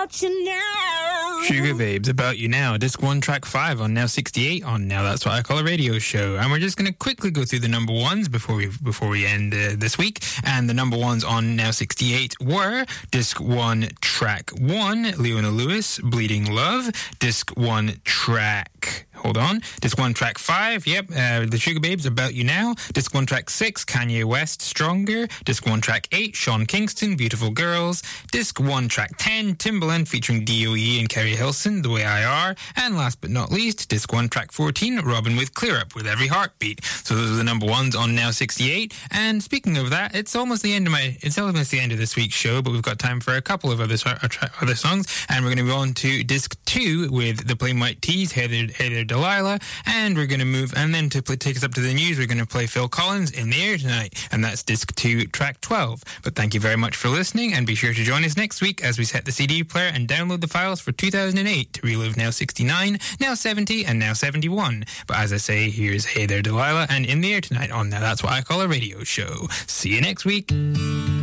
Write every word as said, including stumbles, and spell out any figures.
about you now. Sugar Babes, About You Now, disc one, track five on Now sixty-eight on Now That's What I Call a Radio Show. And we're just going to quickly go through the number ones before we before we end uh, this week. And the number ones on Now sixty-eight were disc one, track one, Leona Lewis, Bleeding Love. Disc one, track... Hold on. Disc one, track five, yep, uh, the Sugar Babes, About You Now. Disc one, track six, Kanye West, Stronger. Disc one, track eight, Sean Kingston, Beautiful Girls. Disc one, track ten, Timbaland featuring D O E and Kerry Hilson, The Way I Are. And last but not least, disc one, track fourteen, Robin with Clear Up with Every Heartbeat. So those are the number ones on Now sixty-eight. And speaking of that, it's almost the end of my, it's almost the end of this week's show, but we've got time for a couple of other, other songs. And we're going to go on to disc two with the Plain White Tees, Hey There, Hey There Delilah, and we're going to move, and then to play, take us up to the news, we're going to play Phil Collins, In the Air Tonight, and that's disc two, track twelve. But thank you very much for listening, and be sure to join us next week as we set the C D player and download the files for two thousand eight to relive Now sixty-nine, Now seventy, and Now seventy-one. But as I say, here's Hey There Delilah and In the Air Tonight on Now That's What I Call a Radio Show. See you next week.